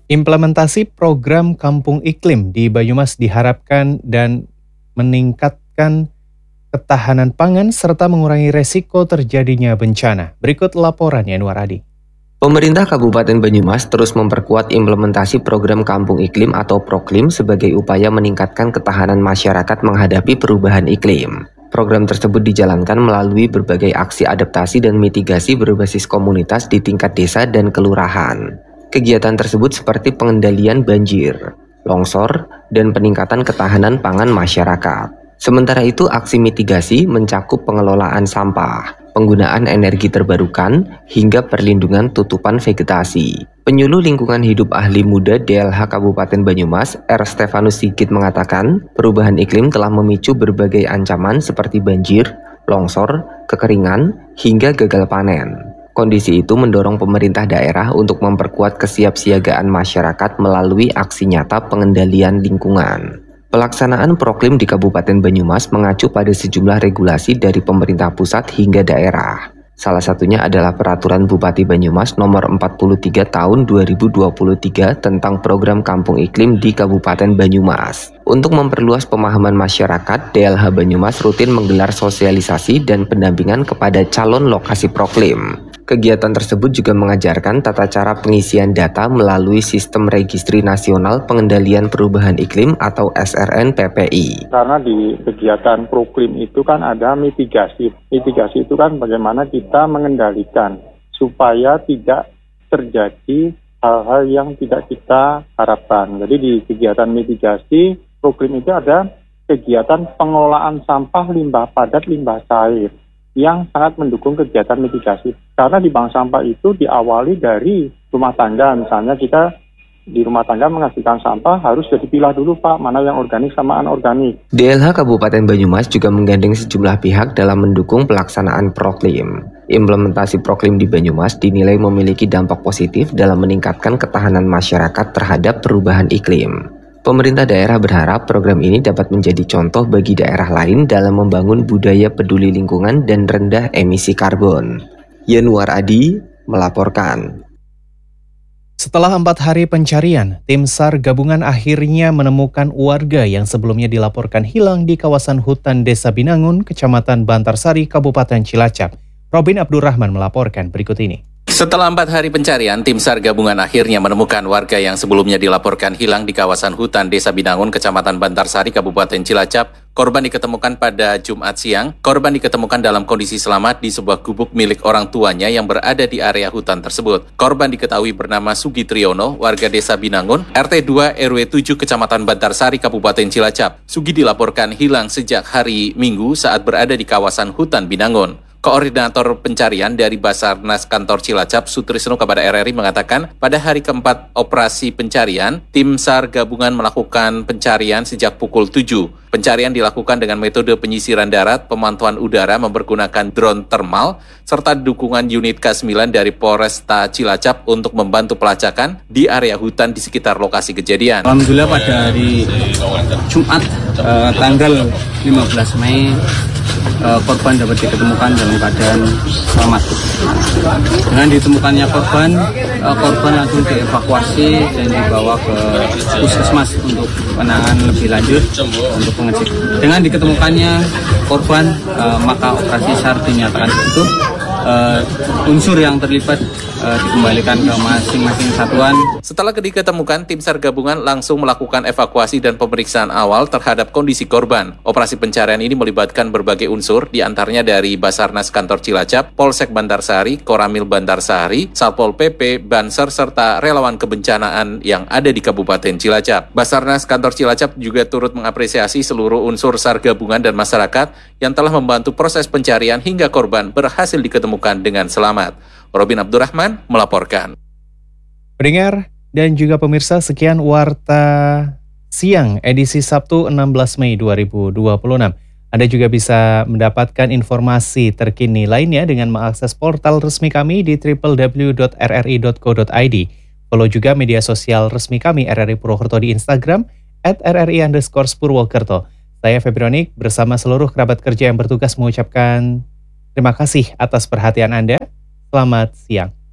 Implementasi program Kampung Iklim di Banyumas diharapkan dan meningkatkan ketahanan pangan serta mengurangi resiko terjadinya bencana. Berikut laporannya Nur Adi. Pemerintah Kabupaten Banyumas terus memperkuat implementasi program Kampung Iklim atau Proklim sebagai upaya meningkatkan ketahanan masyarakat menghadapi perubahan iklim. Program tersebut dijalankan melalui berbagai aksi adaptasi dan mitigasi berbasis komunitas di tingkat desa dan kelurahan. Kegiatan tersebut seperti pengendalian banjir, longsor, dan peningkatan ketahanan pangan masyarakat. Sementara itu, aksi mitigasi mencakup pengelolaan sampah, penggunaan energi terbarukan, hingga perlindungan tutupan vegetasi. Penyuluh lingkungan hidup ahli muda DLH Kabupaten Banyumas, R. Stefanus Sigit mengatakan, perubahan iklim telah memicu berbagai ancaman seperti banjir, longsor, kekeringan, hingga gagal panen. Kondisi itu mendorong pemerintah daerah untuk memperkuat kesiapsiagaan masyarakat melalui aksi nyata pengendalian lingkungan. Pelaksanaan Proklim di Kabupaten Banyumas mengacu pada sejumlah regulasi dari pemerintah pusat hingga daerah. Salah satunya adalah Peraturan Bupati Banyumas Nomor 43 Tahun 2023 tentang Program Kampung Iklim di Kabupaten Banyumas. Untuk memperluas pemahaman masyarakat, DLH Banyumas rutin menggelar sosialisasi dan pendampingan kepada calon lokasi Proklim. Kegiatan tersebut juga mengajarkan tata cara pengisian data melalui Sistem Registri Nasional Pengendalian Perubahan Iklim atau SRN-PPI. Karena di kegiatan Proklim itu kan ada mitigasi. Mitigasi itu kan bagaimana kita mengendalikan supaya tidak terjadi hal-hal yang tidak kita harapkan. Jadi di kegiatan mitigasi Proklim itu ada kegiatan pengelolaan sampah limbah padat, limbah cair, yang sangat mendukung kegiatan mitigasi. Karena di bank sampah itu diawali dari rumah tangga. Misalnya kita di rumah tangga menghasilkan sampah harus dipilah dulu Pak, mana yang organik sama anorganik. DLH Kabupaten Banyumas juga menggandeng sejumlah pihak dalam mendukung pelaksanaan Proklim. Implementasi Proklim di Banyumas dinilai memiliki dampak positif dalam meningkatkan ketahanan masyarakat terhadap perubahan iklim. Pemerintah daerah berharap program ini dapat menjadi contoh bagi daerah lain dalam membangun budaya peduli lingkungan dan rendah emisi karbon. Yanuar Adi melaporkan. Setelah 4 hari pencarian, tim SAR gabungan akhirnya menemukan warga yang sebelumnya dilaporkan hilang di kawasan hutan Desa Binangun, Kecamatan Bantarsari, Kabupaten Cilacap. Robin Abdurrahman melaporkan berikut ini. Setelah 4 hari pencarian, tim SAR gabungan akhirnya menemukan warga yang sebelumnya dilaporkan hilang di kawasan hutan Desa Binangun, Kecamatan Bantarsari, Kabupaten Cilacap. Korban diketemukan pada Jumat siang. Korban diketemukan dalam kondisi selamat di sebuah gubuk milik orang tuanya yang berada di area hutan tersebut. Korban diketahui bernama Sugi Triyono, warga Desa Binangun, RT 2 RW 7 Kecamatan Bantarsari, Kabupaten Cilacap. Sugi dilaporkan hilang sejak hari Minggu saat berada di kawasan hutan Binangun. Koordinator pencarian dari Basarnas Kantor Cilacap, Sutrisno kepada RRI mengatakan, pada hari keempat operasi pencarian, tim SAR gabungan melakukan pencarian sejak pukul 7. Pencarian dilakukan dengan metode penyisiran darat, pemantauan udara mempergunakan drone thermal, serta dukungan unit K9 dari Polresta Cilacap untuk membantu pelacakan di area hutan di sekitar lokasi kejadian. Alhamdulillah pada hari Jumat tanggal 15 Mei korban dapat diketemukan dalam keadaan selamat. Dengan ditemukannya korban langsung dievakuasi dan dibawa ke puskesmas untuk penanganan lebih lanjut untuk pengecek. Dengan diketemukannya korban, maka operasi SAR dinyatakan tutup. Unsur yang terlibat dikembalikan ke masing-masing satuan. Setelah diketemukan, tim SAR gabungan langsung melakukan evakuasi dan pemeriksaan awal terhadap kondisi korban. Operasi pencarian ini melibatkan berbagai unsur, diantaranya dari Basarnas Kantor Cilacap, Polsek Bantarsari, Koramil Bantarsari, Satpol PP, Banser, serta relawan kebencanaan yang ada di Kabupaten Cilacap. Basarnas Kantor Cilacap juga turut mengapresiasi seluruh unsur SAR gabungan dan masyarakat yang telah membantu proses pencarian hingga korban berhasil diketemukan dengan selamat. Robin Abdurrahman melaporkan. Pendengar dan juga pemirsa, sekian Warta Siang edisi Sabtu 16 Mei 2026. Anda juga bisa mendapatkan informasi terkini lainnya dengan mengakses portal resmi kami di www.rri.co.id. Follow juga media sosial resmi kami RRI Purwokerto di Instagram @rri_Purwokerto. Saya Febronic bersama seluruh kerabat kerja yang bertugas mengucapkan terima kasih atas perhatian Anda. Selamat siang.